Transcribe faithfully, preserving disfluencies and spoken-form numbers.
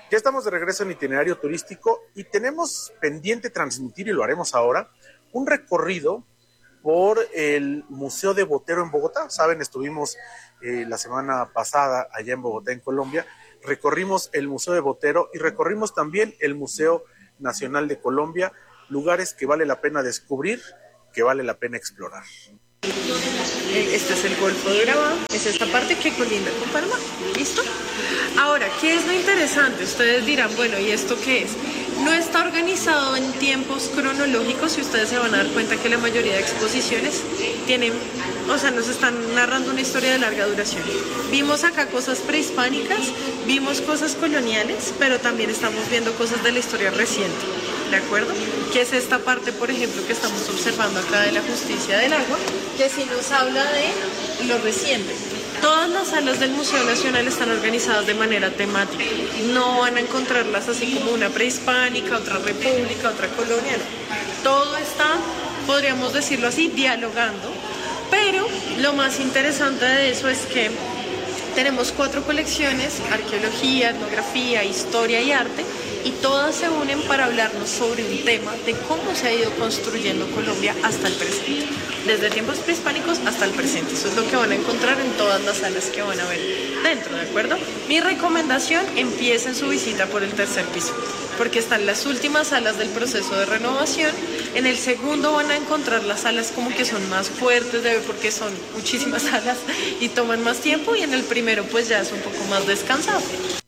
Ya estamos de regreso en Itinerario Turístico y tenemos pendiente transmitir, y lo haremos ahora, un recorrido por el Museo de Botero en Bogotá. Saben, estuvimos eh, la semana pasada allá en Bogotá, en Colombia. Recorrimos el Museo de Botero y recorrimos también el Museo Nacional de Colombia, lugares que vale la pena descubrir, que vale la pena explorar. Este es el Golfo de Urabá, es esta parte que colinda con Panamá. ¿Listo? Ahora, ¿qué es lo interesante? Ustedes dirán, bueno, ¿y esto qué es? No está organizado en tiempos cronológicos y ustedes se van a dar cuenta que la mayoría de exposiciones tienen, o sea, nos están narrando una historia de larga duración. Vimos acá cosas prehispánicas, vimos cosas coloniales, pero también estamos viendo cosas de la historia reciente, ¿de acuerdo? Que es esta parte, por ejemplo, que estamos observando acá de la justicia del agua, que sí nos habla de lo reciente. Todas las salas del Museo Nacional están organizadas de manera temática. No van a encontrarlas así como una prehispánica, otra república, otra colonia. No. Todo está, podríamos decirlo así, dialogando. Pero lo más interesante de eso es que tenemos cuatro colecciones: arqueología, etnografía, historia y arte, y todas se unen para hablarnos sobre un tema de cómo se ha ido construyendo Colombia hasta el presente, desde tiempos prehispánicos hasta el presente. Eso es lo que van a encontrar en todas las salas que van a ver dentro, ¿de acuerdo? Mi recomendación: empiecen su visita por el tercer piso, porque están las últimas salas del proceso de renovación. En el segundo van a encontrar las salas como que son más fuertes de ver, porque son muchísimas salas y toman más tiempo, y en el primero pues ya es un poco más descansado.